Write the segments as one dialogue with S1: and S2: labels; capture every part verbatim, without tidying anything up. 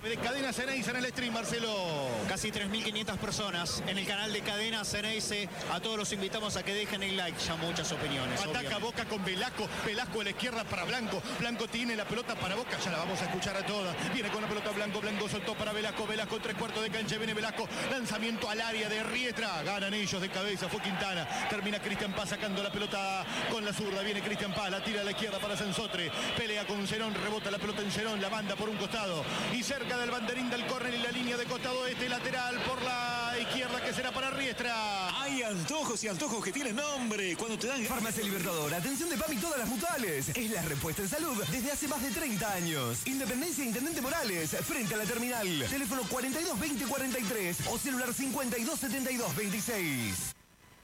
S1: De Cadena Ceneice en el stream, Marcelo.
S2: Casi tres mil quinientas personas en el canal de Cadena Ceneice. A todos los invitamos a que dejen el like, ya muchas opiniones.
S1: Ataca
S2: obviamente.
S1: Boca con Velasco. Velasco a la izquierda para Blanco. Blanco tiene la pelota para Boca. Ya la vamos a escuchar a todas. Viene con la pelota Blanco. Blanco soltó para Velasco. Velasco tres cuartos de cancha. Viene Velasco. Lanzamiento al área de Riestra. Ganan ellos de cabeza. Fue Quintana. Termina Cristian Paz sacando la pelota con la zurda. Viene Cristian Paz. La tira a la izquierda para Sansotre. Pelea con Zenón. Rebota la pelota en Zenón. La manda por un costado. Y cerca del banderín del córner y la línea de costado este lateral por la izquierda que será para Riestra.
S3: Hay antojos y antojos que tienen nombre. Cuando te dan...
S4: Farmacia Libertador, atención de P A M y todas las mutuales. Es la respuesta en salud desde hace más de treinta años. Independencia Intendente Morales, frente a la terminal. Teléfono cuarenta y dos veinte cuarenta y tres o celular cincuenta y dos setenta y dos veintiséis.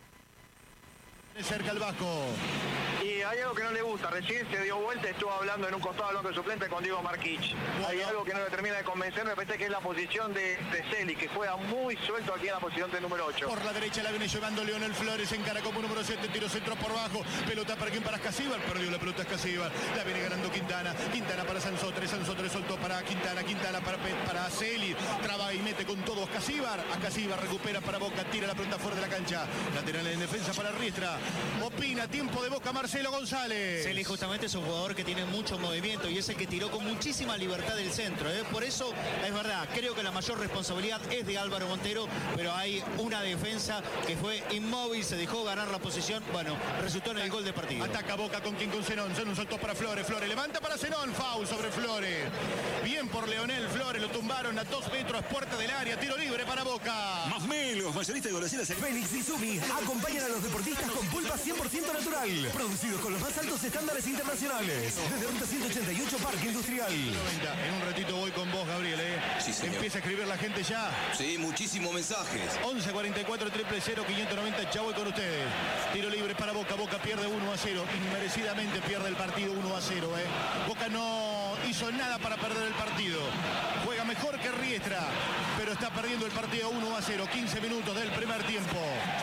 S1: Cerca el Vasco.
S5: Y hay algo que no le gusta. Recién se dio vuelta, estuvo hablando en un costado del banco de suplente con Diego Marquich. Bueno. Hay algo que no le termina de convencer, me parece que es la posición de, de Celi, que juega muy suelto aquí en la posición del número ocho.
S1: Por la derecha la viene llevando Leonel Flores, encara como número siete, tiro centro por bajo. Pelota para quien, para Escasíbar. Perdió la pelota Escasíbar. La viene ganando Quintana. Quintana para Sansotre. Sansotre soltó para Quintana. Quintana para, para Celi. Traba y mete con todo Escasíbar. Escasíbar recupera para Boca. Tira la pelota fuera de la cancha. Lateral en defensa para Riestra. Opina, tiempo de Boca, Marcelo González.
S2: Celi justamente es un jugador que tiene mucho movimiento y es el que tiró con muchísima libertad del centro. ¿eh? Por eso, es verdad, creo que la mayor responsabilidad es de Álvaro Montero, pero hay una defensa que fue inmóvil, se dejó ganar la posición. Bueno, resultó en el gol de partido.
S1: Ataca Boca con quien con Zenón. Zenón soltó para Flores. Flores levanta para Zenón. Foul sobre Flores. Bien por Leonel Flores. Lo tumbaron a dos metros, puerta del área. Tiro libre para Boca.
S3: Más melos, mayorista de golosinas.
S4: Félix y Sumi acompañan a los deportistas con pulpa cien por ciento natural. Producidos con los más altos estándares internacionales. Desde Ruta ciento ochenta y ocho Parque Industrial.
S1: En un ratito voy con vos, Gabriel. ¿eh?
S6: Sí, señor.
S1: Empieza a escribir la gente ya.
S6: Sí, muchísimos mensajes.
S1: once cuarenta y cuatro, cero cero cero, quinientos noventa. Ya voy con ustedes. Tiro libre para Boca. Boca pierde uno a cero. Inmerecidamente pierde el partido uno a cero. ¿eh? Boca no hizo nada para perder el partido. Juega mejor que Riestra, pero está perdiendo el partido uno a cero. quince minutos del primer tiempo.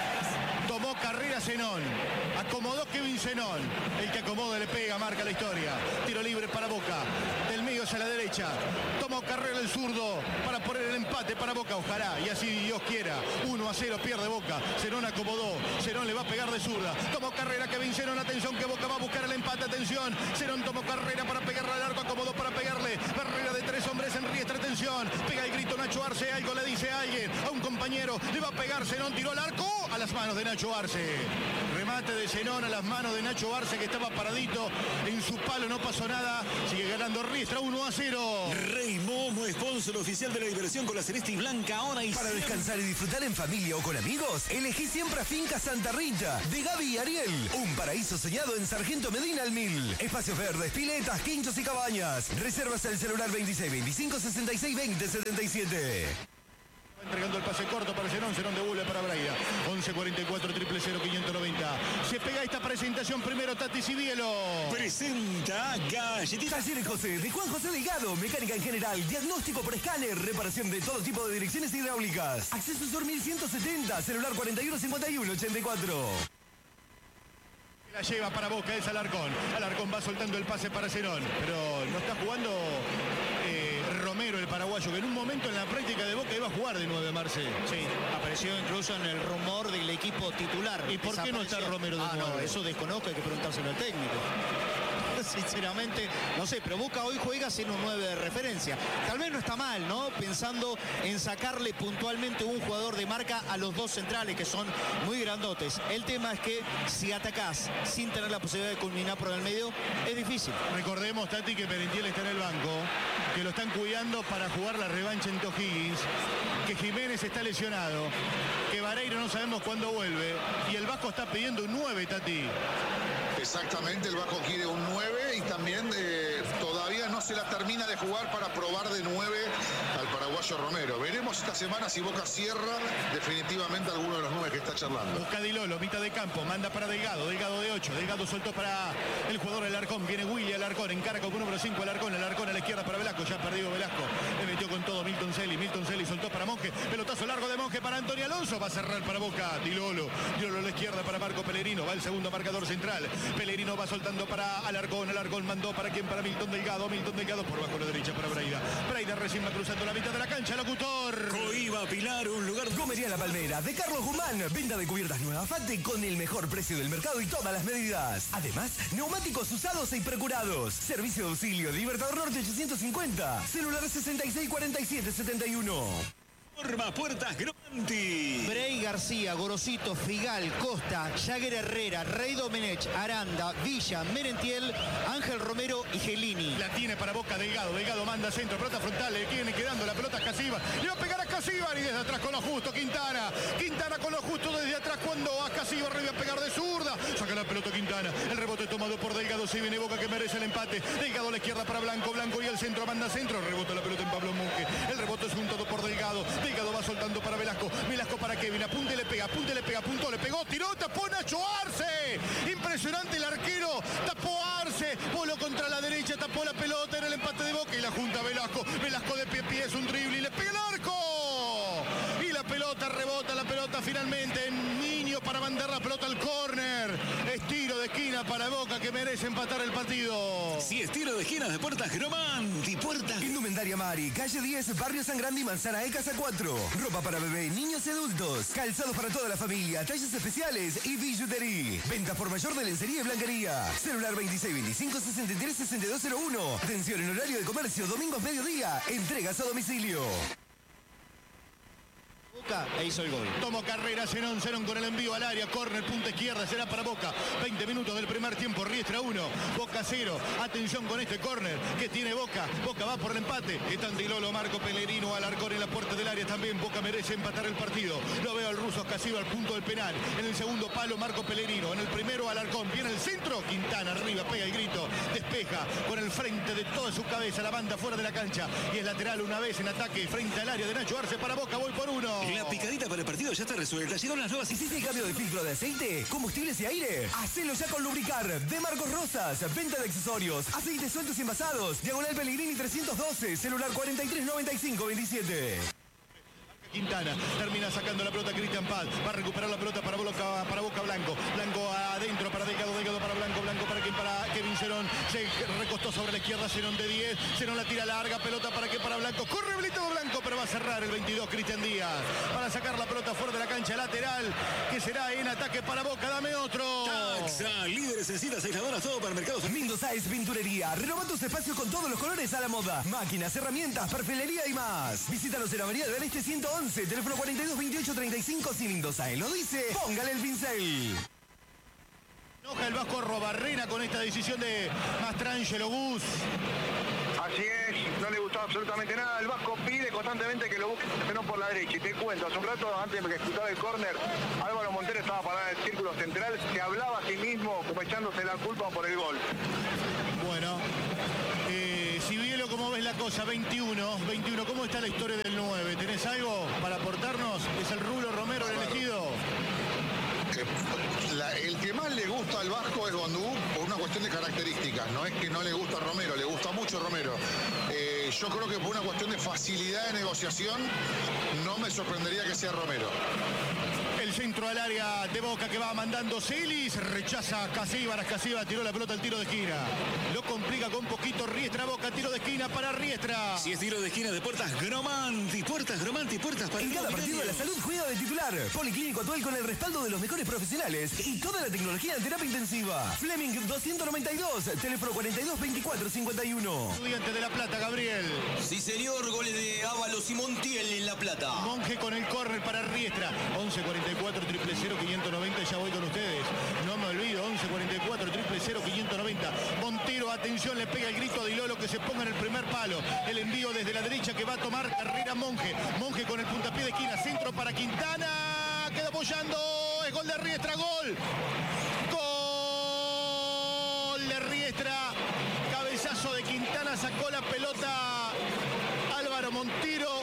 S1: Tomó carrera Zenón. Acomodó Kevin Zenón. El que acomoda le pega, marca la historia. Tiro libre para Boca. Del medio hacia la derecha. Tomó carrera el zurdo para poner el empate para Boca. Ojalá, y así Dios quiera. uno a cero pierde Boca. Zenón acomodó. Zenón le va a pegar de zurda. Tomó carrera Kevin Zenón. Atención que Boca va a buscar el empate. Atención. Zenón tomó carrera para pegarle al arco. Acomodó para pegarle. Barrera de tres hombres en Riestra. Atención. Pega el grito Nacho Arce. Algo le dice a alguien. A un compañero. Le va a pegar Zenón. Tiró al arco. A las manos de Nacho Arce. Remate de Zenón a las manos de Nacho Arce, que estaba paradito en su palo, no pasó nada. Sigue ganando Riestra uno a cero.
S3: Rey Momo, sponsor oficial de la diversión con la celeste y blanca ahora y
S4: Para
S3: siempre.
S4: descansar y disfrutar en familia o con amigos, elegí siempre a Finca Santa Rita, de Gaby y Ariel. Un paraíso soñado en Sargento Medina al Mil. Espacios verdes, piletas, quinchos y cabañas. Reservas al celular veintiséis veinticinco sesenta y seis veinte setenta y siete.
S1: Entregando el pase corto para Zenón, Zenón devuelve para Braida. once cuarenta y cuatro, cero cero cero, quinientos noventa. Se pega esta presentación primero Tati Cibielo.
S3: Presenta Galletita.
S4: Talleres José, de Juan José Delgado, mecánica en general, diagnóstico por escáner, reparación de todo tipo de direcciones hidráulicas. Acceso Sur mil ciento setenta, celular cuarenta y uno cincuenta y uno ochenta y cuatro.
S1: La lleva para Boca, es Alarcón. Alarcón va soltando el pase para Zenón, pero no está jugando eh, Romero, el paraguayo, que en un momento en la práctica de Boca iba a jugar de nueve, Marce.
S2: Sí, apareció incluso en el rumor del equipo titular.
S1: ¿Y por qué no está Romero de
S2: Ah, no,
S1: nueve?
S2: eso desconozco, hay que preguntárselo al técnico. Sinceramente, no sé, pero Boca hoy juega sin un nueve de referencia. Tal vez no está mal, ¿no? Pensando en sacarle puntualmente un jugador de marca a los dos centrales, que son muy grandotes. El tema es que si atacás sin tener la posibilidad de culminar por el medio, es difícil.
S1: Recordemos, Tati, que Merentiel está en el banco, que lo están cuidando para jugar la revancha en O'Higgins, que Jiménez está lesionado, que Vareiro no sabemos cuándo vuelve, y el Vasco está pidiendo un nueve, Tati.
S7: Exactamente, el Vasco quiere un nueve y también eh, todavía no se la termina de jugar para probar de nueve al paraguayo Romero. Veremos esta semana si Boca cierra definitivamente alguno de los nueve que está charlando.
S1: Busca Di Lolo, mitad de campo, manda para Delgado, Delgado de ocho, Delgado soltó para el jugador Alarcón, viene Willy Alarcón, encara como número cinco Alarcón, Alarcón a la izquierda para Velasco, ya perdió Velasco, le metió con todo Milton Celi, Milton Celi soltó para Monge, pelotazo largo de Monge para Antonio Alonso, va a cerrar para Boca, Di Lolo, Di Lolo a la izquierda para Marco Pellegrino, va el segundo marcador central, Pellegrino va soltando para Alarcón, Alarcón mandó para quien, para Milton Delgado, Milton Delgado por bajo la derecha para Braida, Braida Reina recién va cruzando la mitad de la cancha, locutor.
S3: Coiba Pilar, un lugar...
S4: Gomería La Palmera, de Carlos Guzmán. Venta de cubiertas nuevas Fate con el mejor precio del mercado y todas las medidas. Además, neumáticos usados e procurados. Servicio de auxilio, Libertador Norte ochocientos cincuenta. Celular sesenta y seis cuarenta y siete setenta y uno.
S3: Forma Puertas Gromanti.
S2: Brey García, Gorosito, Figal, Costa, Jagger Herrera, Rey Domenech, Aranda, Villa, Merentiel, Ángel Romero y Gelini.
S1: La tiene para Boca Delgado. Delgado manda centro, pelota frontal, le viene quedando la pelota a Casíbar. Le va a pegar a Casíbar y desde atrás con lo justo Quintana. Quintana con lo justo desde atrás cuando a Casíbar le va a pegar de zurda. Saca la pelota Quintana. El rebote tomado por Delgado. Se viene Boca que merece el empate. Delgado a la izquierda para Blanco. Blanco y al centro manda centro. Rebota la pelota en Pablo Monge. El rebote es juntado por Delgado. Delgado va soltando para Velasco. Velasco para Kevin. Apunte, le pega. Apunte, le pega. Apuntó, le pegó. Tiró, tapó Nacho Arce. Impresionante el arquero. Tapó Arce. Voló contra la derecha. Tapó la pelota en el empate de Boca. Y la junta Velasco. Velasco de pie a pie. Es un drible. Y le pega el arco. Y la pelota rebota. La pelota finalmente en Miño para mandar la pelota al córner. Es tiro de esquina para Boca que merece empatar el partido.
S3: Si es tiro de esquina de Puertas Gromanti. Puertas.
S4: Indumentaria Mari, calle diez, Barrio San Grande y Manzana E, Casa cuatro. Ropa para bebé, niños y adultos. Calzados para toda la familia, talles especiales y billutería. Venta por mayor de lencería y blanquería. Celular veintiséis veinticinco sesenta y tres sesenta y dos cero uno. Atención en horario de comercio, domingos mediodía. Entregas a domicilio.
S2: Boca e hizo el gol.
S1: Tomó carrera Zenón, Zenón con el envío al área, córner, punta izquierda, será para Boca. veinte minutos del primer tiempo, Riestra uno, Boca cero. Atención con este córner que tiene Boca. Boca va por el empate. Están Dilolo, Marco Pellerino, Alarcón en la puerta del área también. Boca merece empatar el partido. Lo veo al ruso Casíbar al punto del penal. En el segundo palo, Marco Pellerino. En el primero, Alarcón. Viene el centro, Quintana arriba, pega el grito. Despeja con el frente de toda su cabeza. La banda fuera de la cancha. Y es lateral una vez en ataque frente al área de Nacho Arce para Boca. Voy por uno.
S3: La picadita para el partido ya está resuelta. Llegaron las nuevas.
S4: ¿Hiciste cambio de filtro de aceite, combustibles y aire? Hacelo ya con Lubricar, de Marcos Rosas. Venta de accesorios, aceites sueltos y envasados. Diagonal Pellegrini trescientos doce, celular cuarenta y tres noventa y cinco veintisiete.
S1: Quintana termina sacando la pelota Cristian Paz. Va a recuperar la pelota para Boca, para Boca Blanco. Blanco adentro para Delgado, Delgado para Blanco, Blanco para quien para Kevin Zenón. Se recostó sobre la izquierda Zenón de diez. Zenón la tira larga, pelota para que para Blanco. Corre Blito Blanco, pero va a cerrar el veintidós Cristian Díaz. Para sacar la pelota fuera de la cancha lateral, que será en ataque para Boca. Dame otro.
S3: Taxa, líderes en citas aisladoras, todo para mercados.
S4: Mindo Sáez Pinturería. Renova tus espacios con todos los colores a la moda. Máquinas, herramientas, perfilería y más. Visítanos en Avenida del Este ciento once, teléfono cuarenta y dos veintiocho treinta y cinco. Si Mindo Sáez lo dice, póngale el pincel.
S1: Enoja el Vasco Robarrena con esta decisión de Mastrangelo Gus.
S5: Así es, no le gustó absolutamente nada. El Vasco pide constantemente que lo busque Zenón por la derecha. Y te cuento, hace un rato, antes de que ejecutaba el córner, Álvaro Montero estaba parado en el círculo central, se hablaba a sí mismo como echándose la culpa por el gol.
S1: Bueno, eh, Cibielo, ¿cómo ves la cosa? veintiuno, veintiuno, ¿cómo está la historia del nueve? ¿Tenés algo para aportarnos? ¿Es el Rulo Romero el elegido?
S7: La, el que más le gusta al Vasco es Gondú por una cuestión de características. No es que no le gusta Romero, le gusta mucho Romero. Eh, yo creo que por una cuestión de facilidad de negociación no me sorprendería que sea Romero.
S1: El centro al área de Boca que va mandando Celis, rechaza a Casíbar, Casíbar tiró la pelota al tiro de esquina. Lo complica con poquito Riestra, Boca, tiro de esquina para Riestra.
S3: Si es tiro de esquina de Puertas Gromanti, Puertas Gromanti, Puertas para
S4: En cada partido de la salud juega de titular. Policlínico Atuel con el respaldo de los mejores profesionales y toda la tecnología en terapia intensiva. Fleming doscientos noventa y dos, teléfono cuarenta y dos veinticuatro cincuenta y uno.
S1: Estudiante de La Plata, Gabriel.
S6: Sí, señor, goles de Ábalos y Montiel en La Plata.
S1: Monje con el córner para Riestra. once cuarenta y cuatro, triple cero, quinientos noventa, ya voy con ustedes. No me olvido, once cuarenta y cuatro, triple cero, quinientos noventa. Montero, atención, le pega el grito a Dilolo que se ponga en el primer palo. El envío desde la derecha que va a tomar carrera Monje. Monje con el puntapié de esquina, centro para Quintana. Queda apoyando, es gol de Riestra, gol. Gol de Riestra. Cabezazo de Quintana, sacó la pelota Álvaro Montero.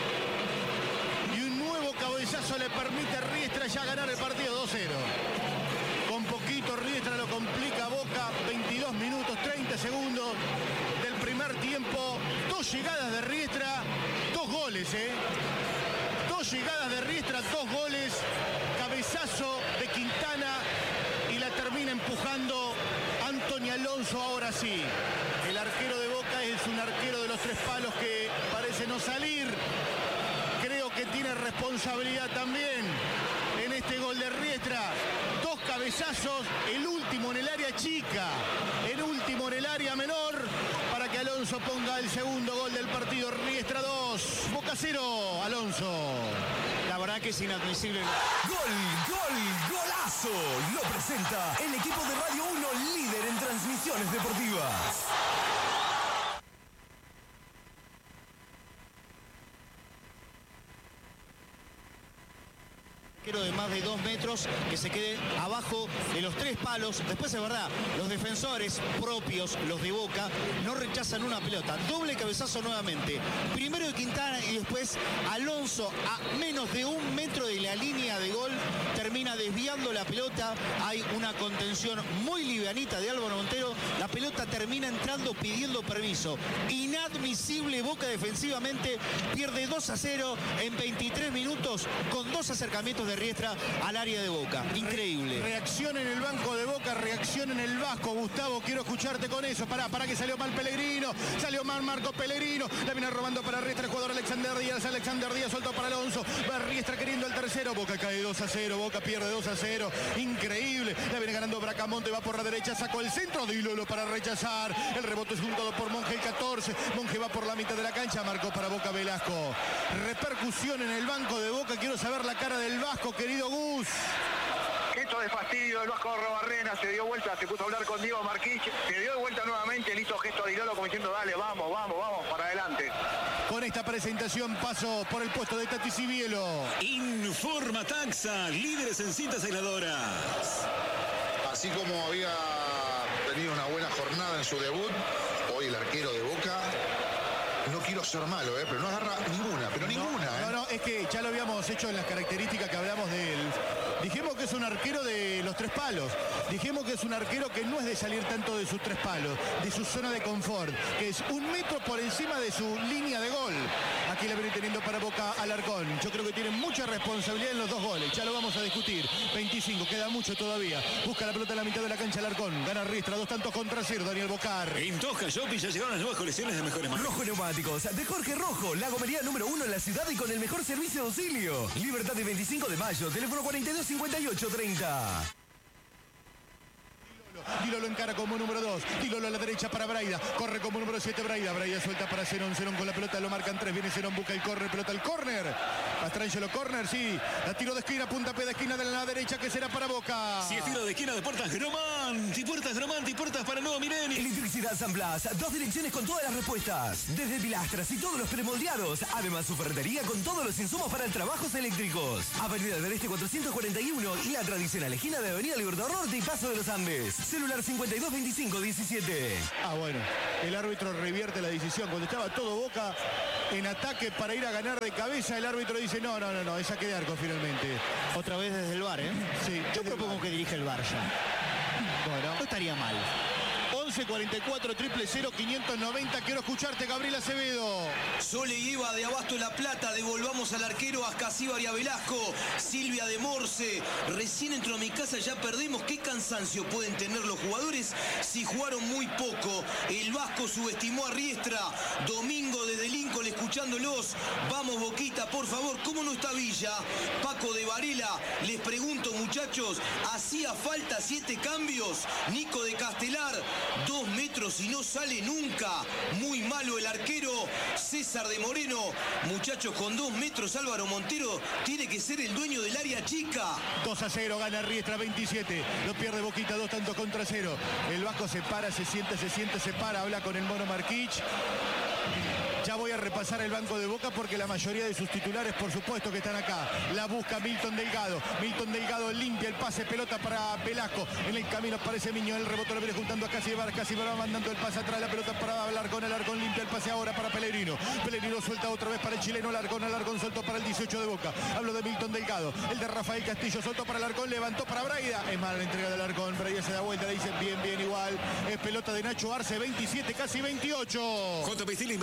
S1: Cabezazo le permite a Riestra ya ganar el partido dos cero. Con poquito Riestra lo complica Boca. veintidós minutos, treinta segundos del primer tiempo. Dos llegadas de Riestra, dos goles, ¿eh? Dos llegadas de Riestra, dos goles. Cabezazo de Quintana y la termina empujando Antonio Alonso ahora sí. El arquero de Boca es un arquero de los tres palos que salir. Creo que tiene responsabilidad también en este gol de Riestra. Dos cabezazos, el último en el área chica, el último en el área menor, para que Alonso ponga el segundo gol del partido. Riestra dos, Boca cero, Alonso.
S2: La verdad que es inadmisible.
S4: Gol, gol, golazo. Lo presenta el equipo de Radio uno, líder en transmisiones deportivas.
S2: De más de dos metros que se quede abajo de los tres palos. Después es verdad, los defensores propios, los de Boca, no rechazan una pelota. Doble cabezazo nuevamente. Primero de Quintana y después Alonso, a menos de un metro de la línea de gol, termina desviando la pelota. Hay una contención muy livianita de Álvaro Montero. La pelota termina entrando pidiendo permiso. Inadmisible. Boca defensivamente pierde dos a cero en veintitrés minutos con dos acercamientos de Riestra al área de Boca. Increíble.
S1: Reacción en el banco de Boca, reacción en el Vasco. Gustavo, quiero escucharte con eso. Pará, pará que salió mal Pellegrino. Salió mal Marco Pellegrino. La viene robando para Riestra el jugador Alexander Díaz. Alexander Díaz soltó para Alonso. Va Riestra queriendo el tercero. Boca cae dos a cero. Boca pierde dos a cero. Increíble. La viene ganando Bracamonte. Va por la derecha. Sacó el centro. Dilolo para rechazar. El rebote es juntado por Monge el catorce. Monge va por la mitad de la cancha. Marcó para Boca Velasco. Repercusión en el banco de Boca. Quiero saber la cara del Vasco, querido Gus.
S5: Gesto de fastidio, el Vasco Robarrena se dio vuelta, se puso a hablar con Diego Marquich, se dio vuelta nuevamente, le hizo gesto a Dilolo como diciendo dale, vamos, vamos, vamos, para adelante.
S1: Con esta presentación paso por el puesto de Tati Cibielo.
S3: Informa Taxa, líderes en cintas aisladoras.
S7: Así como había tenido una buena jornada en su debut, hoy el arquero de Boca, no quiero ser malo, ¿eh? pero no agarra ninguna, pero
S1: no,
S7: ninguna. ¿eh?
S1: No, no, es que ya lo habíamos hecho en las características que hablamos de él. Dijimos que es un arquero de los tres palos. Dijimos que es un arquero que no es de salir tanto de sus tres palos, de su zona de confort, que es un metro por encima de su línea de gol. Aquí la viene teniendo para Boca Alarcón. Yo creo que tiene mucha responsabilidad en los dos goles. Ya lo vamos a discutir. veinticinco, queda mucho todavía. Busca la pelota en la mitad de la cancha Alarcón. Gana Riestra, dos tantos contra cero, Daniel Bocar.
S3: En Tosca Shopping ya llegaron las nuevas colecciones de mejores marcas.
S4: Rojo Neumáticos, de Jorge Rojo, la gomería número uno en la ciudad y con el mejor servicio de auxilio. Libertad de veinticinco de mayo, teléfono cuarenta y dos cincuenta y ocho treinta.
S1: Dilolo encara como número dos. Dilolo a la derecha para Braida. Corre como número siete Braida. Braida suelta para Zenón. Zenón con la pelota. Lo marcan tres. Viene Zenón. Busca el córner. Pelota al córner. Pastrangelo córner. Sí. La tiro de esquina. Punta de esquina de la derecha. Que será para Boca.
S3: Si es tiro de esquina de Puertas Gromanti. Puertas Gromanti. Puertas para Nuevo Milenio.
S4: Electricidad San Blas. Dos direcciones con todas las respuestas. Desde pilastras y todos los premoldeados. Además su ferretería con todos los insumos para trabajos eléctricos. Avenida del Este cuatrocientos cuarenta y uno y la tradicional esquina de Avenida Libertador Norte y Paso de los Andes. Celular cincuenta y dos veinticinco diecisiete.
S1: Ah, bueno. El árbitro revierte la decisión. Cuando estaba todo Boca en ataque para ir a ganar de cabeza, el árbitro dice no, no, no, no, es saque de arco finalmente.
S2: Otra vez desde el V A R, ¿eh?
S1: Sí.
S2: Yo propongo que dirige el V A R ya.
S1: Bueno.
S2: No estaría mal.
S1: once cuarenta y cuatro, triple cero, quinientos noventa. Quiero escucharte, Gabriel Acevedo.
S6: Sole y Eva de Abasto La Plata, devolvamos al arquero Ascasíbar y a Velasco. Silvia de Morse, recién entró a mi casa, ya perdemos. ¿Qué cansancio pueden tener los jugadores si jugaron muy poco? El Vasco subestimó a Riestra. Domingo desde Lincoln escuchándolos. Vamos Boquita, por favor. ¿Cómo no está Villa? Paco de Varela, les pregunto muchachos, ¿hacía falta siete cambios? Nico de Castelar, dos metros y no sale nunca. Muy malo el arquero César de Moreno. Muchachos, con dos metros Álvaro Montero tiene que ser el dueño del área chica.
S1: dos a cero, gana Riestra, veintisiete. Lo pierde Boquita, dos tantos contra cero. El Vasco se para, se siente, se siente, se para. Habla con el Mono Marquich. Ya voy a repasar el banco de Boca porque la mayoría de sus titulares, por supuesto, que están acá. La busca Milton Delgado. Milton Delgado limpia el pase, pelota para Velasco. En el camino aparece Miño, el rebote lo viene juntando a Casibar. Casibar va mandando el pase atrás, la pelota para Alarcón. Alarcón limpia el pase ahora para Pellegrino. Pellegrino suelta otra vez para el chileno Alarcón. Alarcón soltó para el dieciocho de Boca. Hablo de Milton Delgado. El de Rafael Castillo soltó para Alarcón, levantó para Braida. Es mala la entrega de Alarcón. Braida se da vuelta, le dicen bien, bien igual. Es pelota de Nacho Arce, veintisiete, casi veintiocho.
S3: J P Steel Inversiones y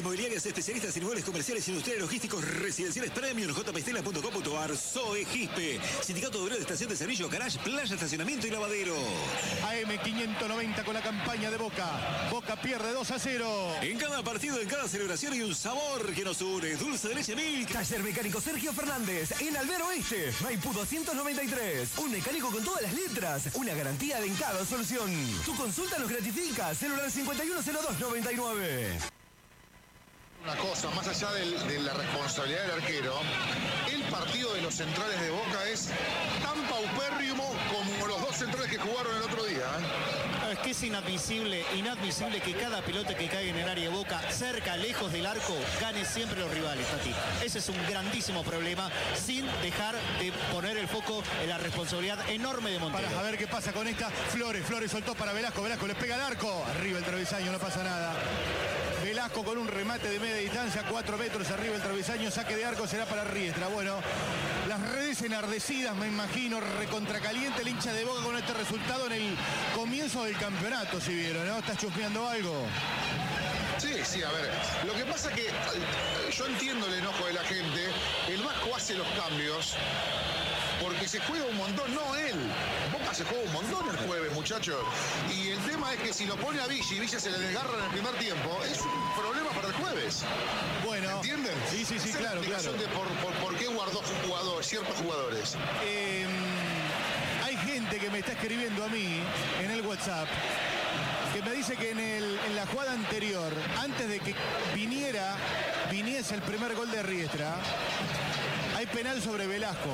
S3: Inmobiliarias especialistas en inmuebles comerciales, industriales, logísticos, residenciales, premium, j p estela punto com punto a r, S O E Gispe, Sindicato Obrero de Estación de Servicio, Garage, Playa, Estacionamiento y Lavadero.
S1: A M quinientos noventa con la campaña de Boca. Boca pierde dos a cero.
S3: En cada partido, en cada celebración hay un sabor que nos une. Dulce de leche Milk.
S4: Taller Mecánico Sergio Fernández, en Albero Oeste, Maipú doscientos noventa y tres. Un mecánico con todas las letras, una garantía de en cada solución. Tu consulta nos gratifica. Celular cincuenta y uno cero dos noventa y nueve.
S7: Una cosa, más allá del- de la responsabilidad del arquero, el partido de los centrales de Boca es tan paupérrimo como los dos centrales que jugaron el otro día. ¿eh?
S2: Es que es inadmisible, inadmisible que cada pelota que caiga en el área de Boca, cerca, lejos del arco, gane siempre los rivales, Tati. Ese es un grandísimo problema, sin dejar de poner el foco en la responsabilidad enorme de Montero.
S1: Para a ver qué pasa con esta. Flores, Flores soltó para Velasco. Velasco le pega al arco. Arriba el travesaño, no pasa nada. Velasco con un remate de media distancia, cuatro metros arriba el travesaño, saque de arco será para Riestra. Bueno, las redes enardecidas, me imagino, recontracaliente el hincha de Boca con este resultado en el comienzo del campeonato, si vieron, ¿no? ¿Estás chusmeando algo?
S7: Sí, sí, a ver. Lo que pasa que eh, yo entiendo el enojo de la gente. El Vasco hace los cambios porque se juega un montón, no él. Boca se juega un montón el jueves, muchachos. Y el tema es que si lo pone a Villa y Villa se le desgarra en el primer tiempo, es un problema para el jueves.
S1: Bueno.
S7: ¿Entienden?
S1: Sí, sí, sí,
S7: Esa es
S1: claro,
S7: la explicación
S1: claro.
S7: de por, por, por qué guardó jugadores, ciertos jugadores.
S1: Eh, hay gente que me está escribiendo a mí en el WhatsApp que me dice que en, el, en la jugada anterior, antes de que viniera, viniese el primer gol de Riestra, hay penal sobre Velasco.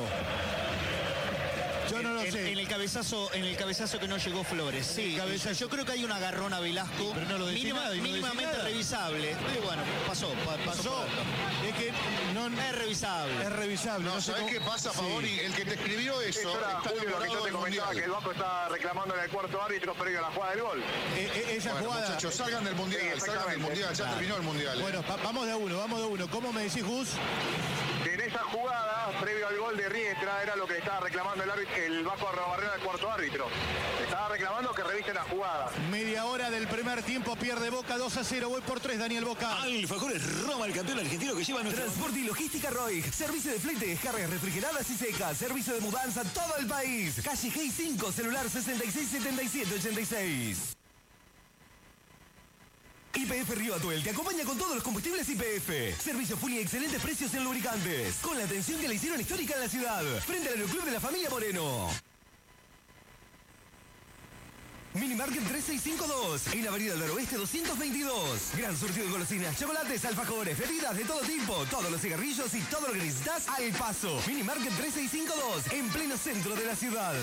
S1: Yo no lo
S2: en,
S1: sé.
S2: en el cabezazo, en el cabezazo que no llegó Flores. Sí,
S1: cabezazo.
S2: yo creo que hay un agarrón a Velasco,
S1: Pero no lo decís
S2: mínima-
S1: nada y no decís
S2: mínimamente
S1: nada.
S2: revisable. Y bueno, pasó, pa- pasó.
S1: Pasó.
S2: por alto.
S1: Es que no
S2: Es revisable.
S1: es revisable.
S7: No,
S1: No sé
S7: ¿sabés
S1: cómo-
S7: qué pasa,
S1: Sí.
S7: Favori? El que te escribió eso
S5: Eso era,
S7: está
S5: Julio, lo que
S7: enamorado
S5: yo te
S7: del
S5: comentaba,
S7: Mundial.
S5: que el Vasco está reclamando en el cuarto árbitro previo a la jugada del gol.
S1: Eh, eh, esa
S7: Bueno,
S1: jugada.
S7: muchachos, salgan del Mundial,
S5: Sí,
S7: salgan del
S5: exactamente.
S7: Mundial. Ya terminó el Mundial. ¿eh?
S1: Bueno, va- vamos de a uno, vamos de a uno. ¿Cómo me decís, Gus?
S5: Que en esa jugada, previo al gol de Riestra, era lo que le estaba reclamando el, árbitro, el Vasco Arrobarrena al cuarto árbitro. Estaba reclamando que revise la jugada.
S1: Media hora del primer tiempo, pierde Boca dos a cero. Voy por tres, Daniel Boca.
S3: Alfajores Roma, el campeón argentino que lleva nuestro...
S4: Transporte y logística Roig. Servicio de flete, descargas refrigeradas y secas. Servicio de mudanza todo el país. Calle G cinco, celular sesenta y seis setenta y siete ochenta y seis. Y P F Río Atuel te acompaña con todos los combustibles Y P F. Servicio full y excelentes precios en lubricantes. Con la atención que le hicieron histórica en la ciudad. Frente al Aeroclub de la familia Moreno. Minimarket tres seis cinco dos, en Avenida del Oeste doscientos veintidós. Gran surtido de golosinas, chocolates, alfajores, bebidas de todo tipo, todos los cigarrillos y todo lo que necesitas al paso. Minimarket tres seis cinco dos, en pleno centro de la ciudad.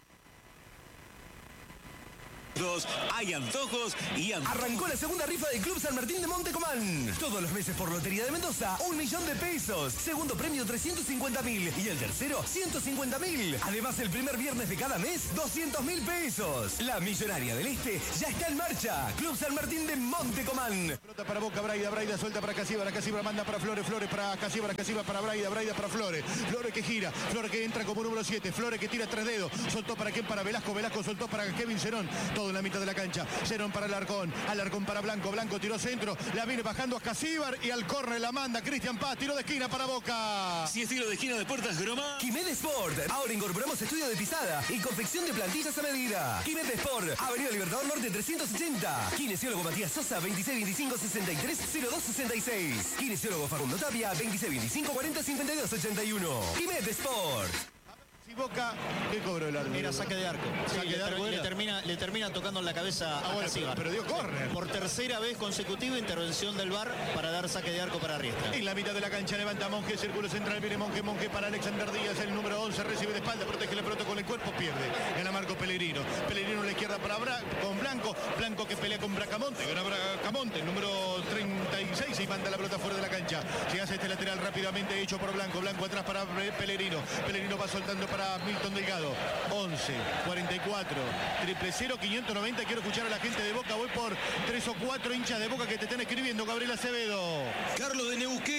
S3: Hay antojos y antojos.
S4: Arrancó la segunda rifa del Club San Martín de Montecomán. Todos los meses por Lotería de Mendoza, un millón de pesos. Segundo premio, trescientos cincuenta mil. Y el tercero, ciento cincuenta mil. Además, el primer viernes de cada mes, doscientos mil pesos. La Millonaria del Este ya está en marcha. Club San Martín de Montecomán.
S1: Pelota para Boca, Braida, Braida suelta para Casibra, Casibra manda para Flores, Flores para Casibra, Casibra para Braida, Braida para Flores. Flores que gira, Flores que entra como número siete, Flores que tira tres dedos. Soltó para quién, para Velasco, Velasco soltó para Kevin Cerón. Todo en la mitad de la cancha. Cerón para Alarcón, Alarcón para Blanco, Blanco tiró centro, la viene bajando a Casíbar y al córner la manda Cristian Paz, tiró de esquina para Boca.
S3: Si es tiro de esquina de puertas, Groma.
S4: Quimed Sport. Ahora incorporamos estudio de pisada y confección de plantillas a medida. Quimed Sport. Avenida Libertador Norte trescientos ochenta. Kinesiólogo Matías Sosa veintiséis veinticinco sesenta y tres cero dos sesenta y seis. Kinesiólogo Facundo Tapia veintiséis veinticinco cuarenta cincuenta y dos ochenta y uno. Quimed Sport.
S1: Si Boca, ¿qué cobró el árbitro?
S2: Era saque de arco. Sí,
S1: Saque
S2: le,
S1: de
S2: ter-
S1: arco
S2: le
S1: era.
S2: termina, le termina tocando en la cabeza
S1: Ah,
S2: a
S1: bueno,
S2: Casíbar.
S1: pero- pero dio córner.
S2: Por tercera vez consecutiva, intervención del V A R para dar saque de arco para Riestra.
S1: En la mitad de la cancha levanta Monge, círculo central, viene Monge, Monge para Alexander Díaz, el número once, recibe de espalda, protege la pelota con el cuerpo, pierde. Gana Marco Pellegrino. Pellegrino a la izquierda para Bra con Blanco, Blanco que pelea con Bracamonte, gana Bracamonte, el número treinta y seis y manda la pelota fuera de la cancha. Se hace este lateral rápidamente hecho por Blanco, Blanco atrás para Pellegrino. Pellegrino va soltando para Milton Delgado. once, cuarenta y cuatro, triple cero, quinientos noventa. Quiero escuchar a la gente de Boca. Voy por tres o cuatro hinchas de Boca que te están escribiendo, Gabriel Acevedo.
S6: Carlos de Neuquén,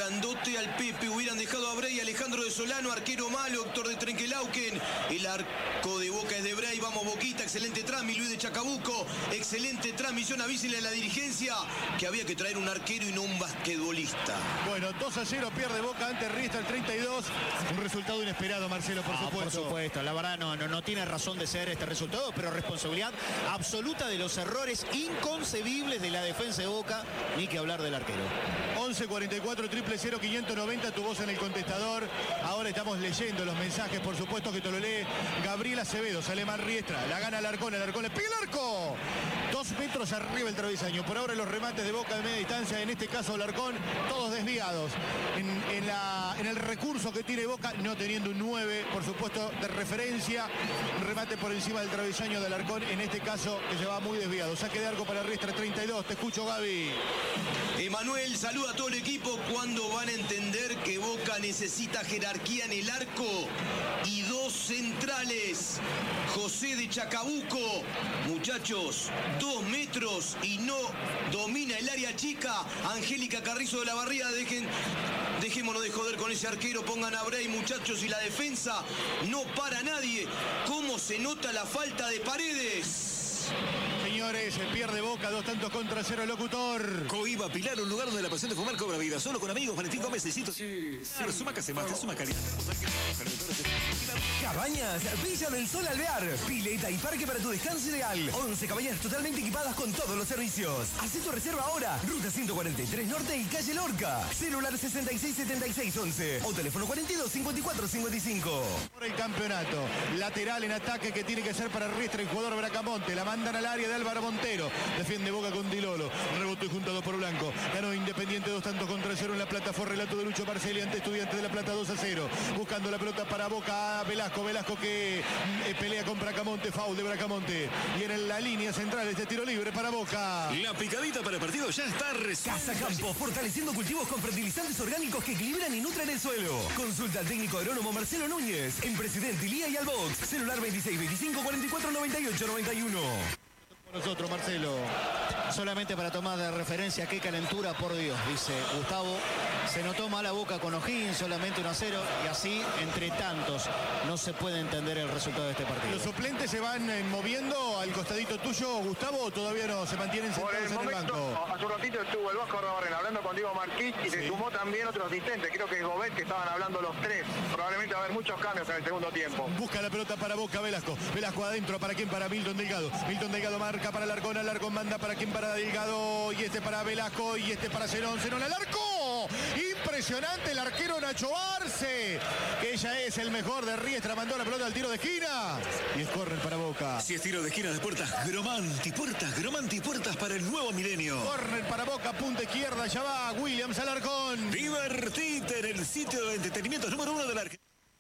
S6: grandote al Pepe. Hubieran dejado a Bray, Alejandro de Solano, arquero malo, Héctor de Trenquelauquen. El arco de Boca es de Bray. Vamos, Boquita, excelente trámite. Luis de Chacabuco, excelente transmisión. Avísenle a la dirigencia que había que traer un arquero y no un basquetbolista.
S1: Bueno, dos a cero pierde Boca ante Riestra el treinta y dos. Un resultado inesperado, Marcelo, por
S2: Ah,
S1: supuesto.
S2: por supuesto, la verdad no, no, no tiene razón de ser este resultado, pero responsabilidad absoluta de los errores inconcebibles de la defensa de Boca, ni que hablar del arquero.
S1: once cuarenta y cuatro, triple cero, quinientos noventa, tu voz en el contestador. Ahora estamos leyendo los mensajes, por supuesto que te lo lee Gabriel Acevedo, sale mal Riestra, la gana Alarcón, Alarcón le pega el arco. Dos metros arriba el travesaño. Por ahora los remates de Boca de media distancia, en este caso Alarcón, todos desviados. En, en, la, en el recurso que tiene Boca, no teniendo un nueve, por supuesto, de referencia. Un remate por encima del travesaño de Alarcón, en este caso que se va muy desviado. Saque de arco para Riestra, treinta y dos. Te escucho, Gaby.
S6: Emanuel, saluda a todo el equipo. ¿Cuándo van a entender que Boca necesita jerarquía en el arco y dos centrales? José de Chacabuco, muchachos, dos metros y no domina el área chica. Angélica Carrizo de la Barría, dejen, dejémonos de joder con ese arquero, pongan a Bray, muchachos, y la defensa no para nadie. ¿Cómo se nota la falta de Paredes?
S1: Señores, se pierde Boca, dos tantos contra cero, locutor.
S3: Coiba Pilar, un lugar donde la pasión de fumar cobra vida. Solo con amigos, Valentín Gómez, necesito. Suma que se mate, suma calidad.
S4: Cabañas Villa del Sol Alvear. Pileta y parque para tu descanso ideal. once cabañas totalmente equipadas con todos los servicios. Haz tu reserva ahora. Ruta ciento cuarenta y tres Norte y calle Lorca. Celular sesenta y seis setenta y seis once o teléfono cuarenta y dos cincuenta y cuatro cincuenta y cinco.
S1: Por el campeonato. Lateral en ataque que tiene que ser para Riestra, el jugador Bracamonte. La mandan al área de Álvaro Montero. Defiende Boca con Dilolo. Rebote juntado por Blanco. Ganó Independiente dos tantos contra cero en La Plata. Fue relato de Lucho Marcelli ante Estudiantes de La Plata dos a cero. Buscando la pelota para Boca a Velasco. Velasco que eh, pelea con Bracamonte. Foul de Bracamonte. Y en la línea central este tiro libre para Boca.
S3: La picadita para el partido ya está resuelta.
S4: Casa Campo, fortaleciendo cultivos con fertilizantes orgánicos que equilibran y nutren el suelo. Consulta al técnico agrónomo Marcelo Núñez en Presidente Ilía y Albox. Celular veintiséis veinticinco cuarenta y cuatro noventa y ocho noventa y uno.
S1: Nosotros, Marcelo.
S2: Solamente para tomar de referencia, qué calentura, por Dios, dice Gustavo. Se notó mala Boca con O'Higgins, solamente uno a cero, y así, entre tantos, no se puede entender el resultado de este partido.
S1: ¿Los suplentes se van eh, moviendo al costadito tuyo, Gustavo, o todavía no se mantienen
S5: Por
S1: sentados
S5: el
S1: en el
S5: momento,
S1: banco?
S5: hace un ratito estuvo el Vasco Arrabarren hablando con Diego Marquich y se sumó también otro asistente, creo que es Gobet, que estaban hablando los tres. Probablemente va a haber muchos cambios en el segundo tiempo.
S1: Busca la pelota para Boca, Velasco. Velasco adentro, ¿para quién? Para Milton Delgado. Milton Delgado marca para Alarcón, Alarcón manda para quién? Para Delgado, y este para Velasco, y este para Zenón, Zenón al arco. Impresionante el arquero Nacho Arce, que ella es el mejor de Riestra, mandó la pelota al tiro de esquina. Y es córner para Boca.
S3: Si es tiro de esquina de puertas, Gromanti Puertas, Gromanti Puertas para el nuevo milenio.
S1: Córner para Boca, punta izquierda, ya va Williams Alarcón.
S3: Divertite en el sitio de entretenimiento número uno de la Argentina.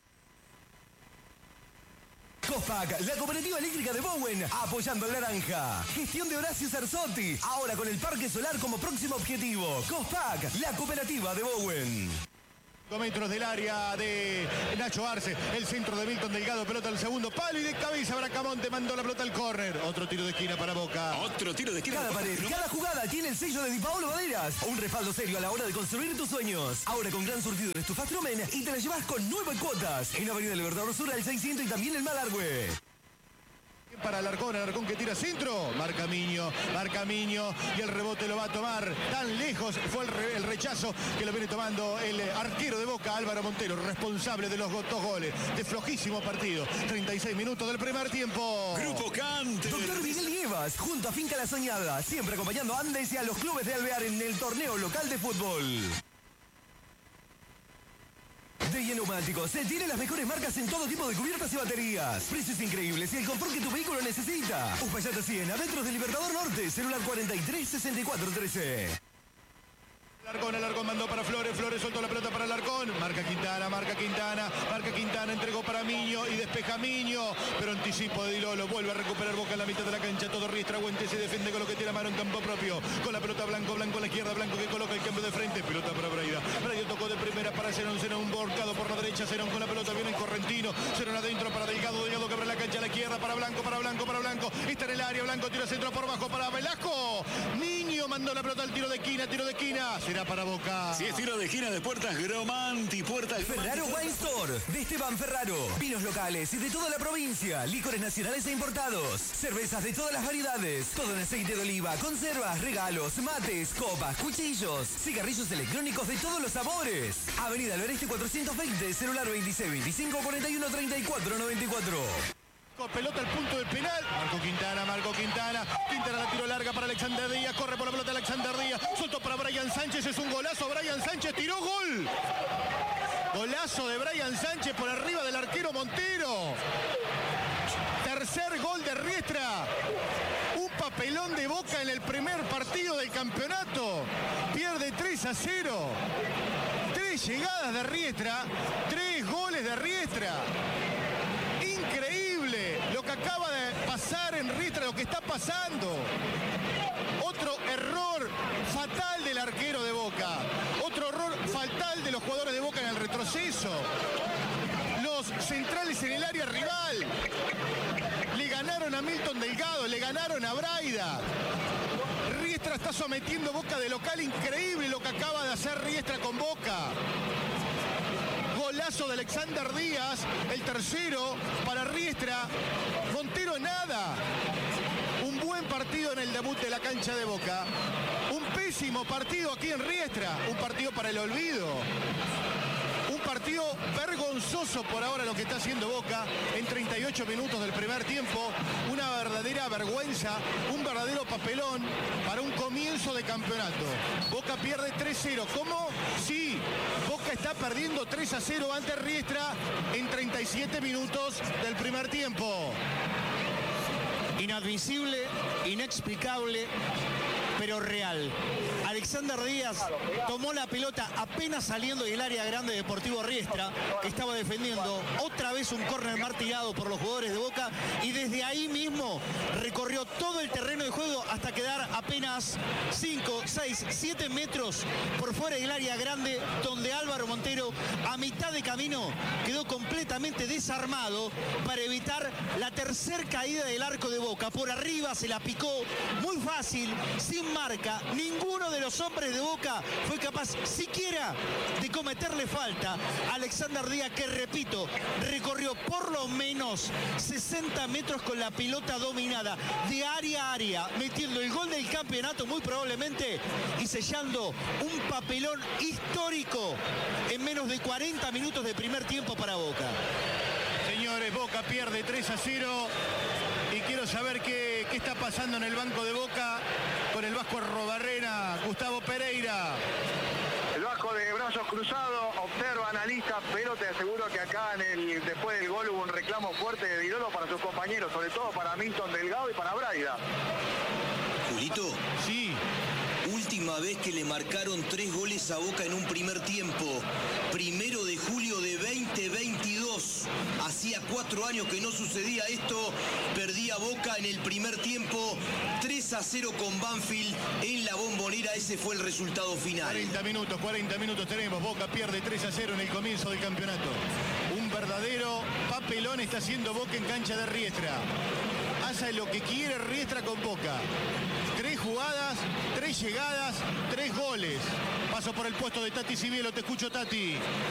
S4: Cospac, la cooperativa eléctrica de Bowen, apoyando al naranja. Gestión de Horacio Cerzotti, ahora con el parque solar como próximo objetivo. Cospac, la cooperativa de Bowen.
S1: Metros del área de Nacho Arce, el centro de Milton Delgado, pelota al segundo palo y de cabeza Bracamonte mandó la pelota al córner. Otro tiro de esquina para Boca.
S3: Otro tiro de esquina.
S4: Cada pared, cada jugada tiene el sello de Di Paolo Maderas. Un respaldo serio a la hora de construir tus sueños. Ahora con gran surtido en estufas Trumen y te la llevas con nueve cuotas. En Avenida Libertador Sur al seiscientos y también en Malargüe.
S1: Para Alarcón, Alarcón que tira centro, marca Miño, marca Miño y el rebote lo va a tomar tan lejos, fue el, re, el rechazo que lo viene tomando el arquero de Boca, Álvaro Montero, responsable de los dos goles, de flojísimo partido, treinta y seis minutos del primer tiempo.
S3: Grupo Cante.
S4: Doctor Miguel Nievas, junto a Finca La Soñada, siempre acompañando a Andes y a los clubes de Alvear en el torneo local de fútbol. D I E Neumáticos se tiene las mejores marcas en todo tipo de cubiertas y baterías. Precios increíbles y el confort que tu vehículo necesita. Uspallata cien, adentro del Libertador Norte, celular cuarenta y tres sesenta y cuatro trece.
S1: Alarcón, Alarcón mandó para Flores, Flores soltó la pelota para Alarcón, marca Quintana, marca Quintana, marca Quintana, entregó para Miño y despeja Miño, pero anticipo de Dilolo, vuelve a recuperar Boca en la mitad de la cancha, todo Riestra, Güente se defiende con lo que tiene a mano en campo propio, con la pelota Blanco, Blanco a la izquierda, Blanco que coloca el cambio de frente, pelota para Braida, Braida tocó de primera para Zenón, Zenón volcado por la derecha, Zenón con la pelota, viene el Correntino, Zenón adentro para Delgado, Delgado que abre la cancha a la izquierda, para Blanco, para Blanco, para Blanco, está en el área, Blanco tira centro por bajo para Velasco, Miño mandó la pelota al tiro de esquina, tiro de esquina. Será para Boca.
S3: Si es tiro de esquina de puertas, Gromanti, puertas.
S4: Ferraro Wine Store, de Esteban Ferraro. Vinos locales y de toda la provincia. Licores nacionales e importados. Cervezas de todas las variedades. Todo en aceite de oliva, conservas, regalos, mates, copas, cuchillos. Cigarrillos electrónicos de todos los sabores. Avenida del Oeste cuatrocientos veinte, celular veintiséis veinticinco cuarenta y uno treinta y cuatro noventa y cuatro.
S1: Con pelota al punto del penal. Marco Quintana, Marco Quintana. Quintana la tiro larga para Alexander Díaz. Corre por la pelota Alexander Díaz. Soltó para Brian Sánchez. Es un golazo. Brian Sánchez tiró gol. Golazo de Brian Sánchez por arriba del arquero Montero. Tercer gol de Riestra. Un papelón de Boca en el primer partido del campeonato. Pierde tres a cero. Tres llegadas de Riestra. Tres goles de Riestra. Increíble lo que acaba de pasar en Riestra, lo que está pasando. Otro error fatal del arquero de Boca. Otro error fatal de los jugadores de Boca en el retroceso. Los centrales en el área rival. Le ganaron a Milton Delgado, le ganaron a Braida. Riestra está sometiendo Boca de local. Increíble lo que acaba de hacer Riestra con Boca. Golazo de Alexander Díaz, el tercero para Riestra. Montero nada. Un buen partido en el debut de la cancha de Boca. Un pésimo partido aquí en Riestra. Un partido para el olvido. Un partido vergonzoso por ahora lo que está haciendo Boca en treinta y ocho minutos del primer tiempo. Una verdadera vergüenza, un verdadero papelón para un comienzo de campeonato. Boca pierde tres cero. ¿Cómo? Sí, Boca está perdiendo tres a cero ante Riestra en treinta y siete minutos del primer tiempo.
S2: Inadmisible, inexplicable, pero real. Alexander Díaz tomó la pelota apenas saliendo del área grande de Deportivo Riestra, que estaba defendiendo otra vez un córner mal tirado por los jugadores de Boca, y desde ahí mismo recorrió todo el terreno de juego hasta quedar apenas cinco, seis, siete metros por fuera del área grande, donde Álvaro Montero a mitad de camino quedó completamente desarmado para evitar la tercer caída del arco de Boca. Por arriba se la picó muy fácil, sin marca. Ninguno de los hombres de Boca fue capaz siquiera de cometerle falta a Alexander Díaz, que repito, recorrió por lo menos sesenta metros con la pelota dominada de área a área, metiendo el gol del campeonato muy probablemente y sellando un papelón histórico en menos de cuarenta minutos de primer tiempo para Boca.
S1: Señores, Boca pierde tres a cero. Y quiero saber qué, qué está pasando en el banco de Boca con el Vasco Arrobarrena, Gustavo Pereira.
S5: El Vasco de brazos cruzados, observa, analiza, pero te aseguro que acá en el, después del gol hubo un reclamo fuerte de Virolo para sus compañeros, sobre todo para Milton Delgado y para Braida.
S6: Julito.
S1: Sí.
S6: Última vez que le marcaron tres goles a Boca en un primer tiempo. Primero de julio de veinte veintidós. Hacía cuatro años que no sucedía esto. Perdía Boca en el primer tiempo. tres a cero con Banfield en la Bombonera. Ese fue el resultado final.
S1: cuarenta minutos, cuarenta minutos tenemos. Boca pierde tres a cero en el comienzo del campeonato. Un verdadero papelón está haciendo Boca en cancha de Riestra. Hace lo que quiere Riestra con Boca. Tres jugadas, tres llegadas, tres goles. Paso por el puesto de Tati Cibielo. Te escucho, Tati.